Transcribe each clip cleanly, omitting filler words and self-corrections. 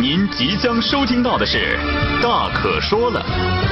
您即将收听到的是大可说了。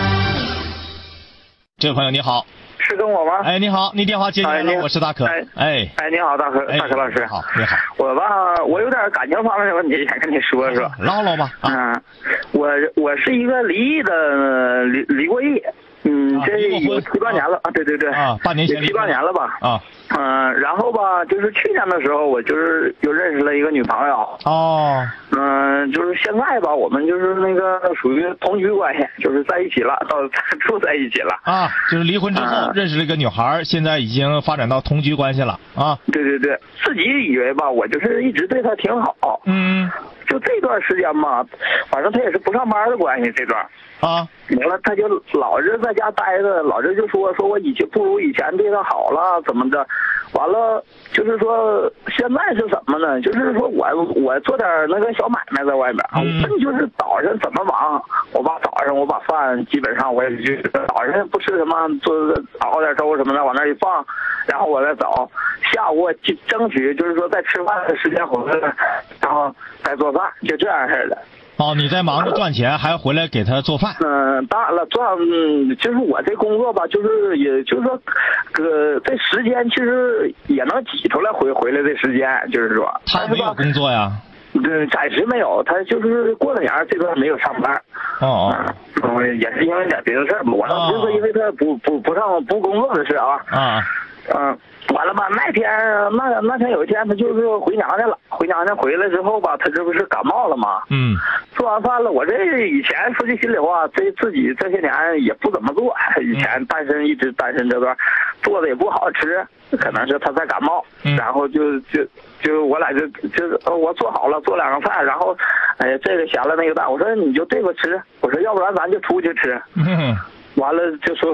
这位朋友你好。 是跟我吗？ 哎，你好，你电话接进来了，我是大可。 哎，你好，大可老师。 好，你好。 我有点感情方面的问题想跟你说说。 唠唠吧。 我是一个离异的，离过异。这有7、8年了啊，对。 半年前 7、8年了吧。然后吧，就是去年的时候，我就是又认识了一个女朋友。就是现在吧，我们就是那个属于同居关系，就是在一起了，住在一起了。 就是离婚之后认识了一个女孩，现在已经发展到同居关系了啊。 对，自己以为吧，我就是一直对她挺好。就这段时间吧，反正她也是不上班的关系，这段。完了，他就老是在家待着，老是就说我以前不如以前对他好了，怎么的？完了，就是说现在是什么呢？就是说我做点那个小买卖在外面，就是早上怎么忙，早上我把饭基本上我也就早上不吃什么，熬点粥什么的往那一放，然后我再走，下午我争取就是说在吃饭的时间回来，然后再做饭，就这样式的。 你在忙着赚钱，还回来给他做饭？ 当然了，就是我这工作吧，就是也就是说，这时间其实也能挤出来回来的时间，就是说。 他没有工作呀？ 对，暂时没有，他就是过了年这段没有上班。也是因为点别的事儿嘛，我倒不是因为他不工作的事啊。完了吧？那天有一天，他就是回娘家了。回娘家回来之后吧，他这不是感冒了吗？做完饭了，我这以前说句心里话，自己这些年也不怎么做。以前一直单身这段，做的也不好吃，可能是他在感冒。然后就我俩就我做好了，做2个菜，然后这个咸了那个淡，我说你就对着吃，我说要不然咱就出去吃。完了就说